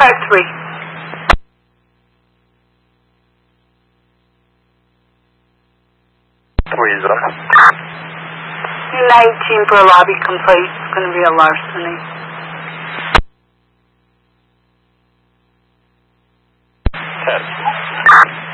3. Reason. 19 for a lobby complaint. It's going to be a larceny.